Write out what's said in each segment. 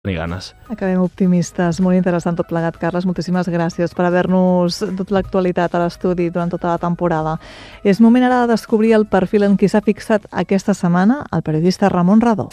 Ni ganes. Acabem optimistes. Molt interessant tot plegat, Carles. Moltíssimes gràcies per haver-nos dut l'actualitat a l'estudi durant tota la temporada. És moment ara de descobrir el perfil en qui s'ha fixat aquesta setmana el periodista Ramon Radó.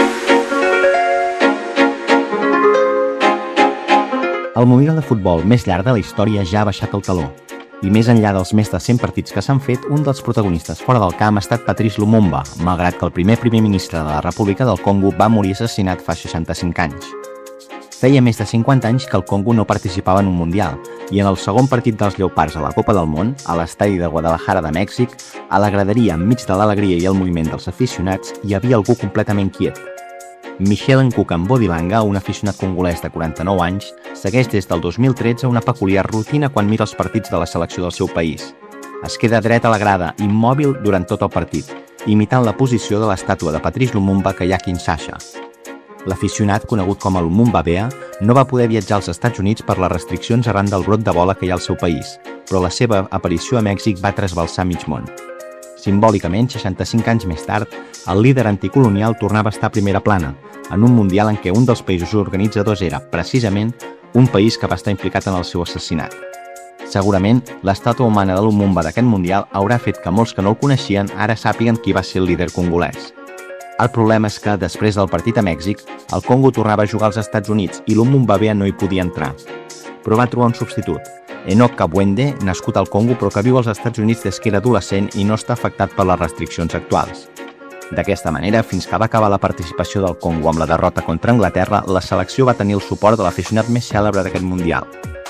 El Mundial de Futbol més llarg de la història ja ha baixat el taló. I més enllà dels més de 100 partits que s'han fet, un dels protagonistes fora del camp ha estat Patrice Lumumba, malgrat que el primer ministre de la República del Congo va morir assassinat fa 65 anys. Feia més de 50 anys que el Congo no participava en un Mundial, i en el segon partit dels Lleopards a la Copa del Món, a l'estadi de Guadalajara de Mèxic, a la graderia enmig de l'alegria i el moviment dels aficionats, hi havia algú completament quiet. Michel Nkukambo-Dilanga, un aficionat congolès de 49 anys, segueix des del 2013 una peculiar rutina quan mira els partits de la selecció del seu país. Es queda dret a la grada, immòbil durant tot el partit, imitant la posició de l'estàtua de Patrice Lumumba que hi ha a Kinshasa. L'aficionat, conegut com a Lumumba Bea, no va poder viatjar als Estats Units per les restriccions arran del brot d'Ebola que hi ha al seu país, però la seva aparició a Mèxic va trasbalsar mig món. Simbòlicament, 65 anys més tard, el líder anticolonial tornava a estar a primera plana, en un Mundial en què un dels països organitzadors era, precisament, un país que va estar implicat en el seu assassinat. Segurament, l'estàtua humana de Lumumba d'aquest Mundial haurà fet que molts que no el coneixien ara sàpiguen qui va ser el líder congolès. El problema és que, després del partit a Mèxic, el Congo tornava a jugar als Estats Units i Lumumba Bea no hi podia entrar. Però va trobar un substitut, Enoch Kabwende, nascut al Congo però que viu als Estats Units des que era adolescent i no està afectat per les restriccions actuals. D'aquesta manera, fins que va acabar la participació del Congo amb la derrota contra Anglaterra, la selecció va tenir el suport de l'aficionat més cèlebre d'aquest Mundial.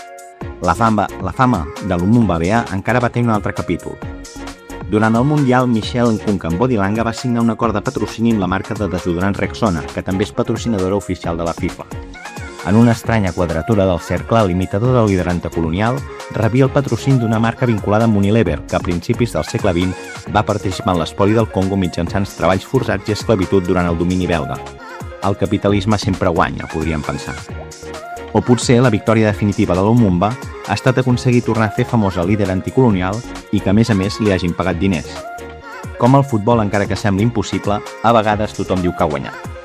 La fama de Lumumba Bea encara va tenir un altre capítol. Durant el Mundial, Michel Nkukambo-Dilanga va signar un acord de patrocini amb la marca de desodorant Rexona, que també és patrocinadora oficial de la FIFA. En una estranya quadratura del cercle, l'imitador del líder anticolonial rebia el patrocini d'una marca vinculada amb Unilever, que a principis del segle XX va participar en l'espoli del Congo mitjançant treballs forçats i esclavitud durant el domini belga. El capitalisme sempre guanya, podríem pensar. O potser la victòria definitiva de Lumumba ha estat aconseguir tornar a fer famós el líder anticolonial i que, a més, li hagin pagat diners. Com el futbol, encara que sembli impossible, a vegades tothom diu que ha guanyat.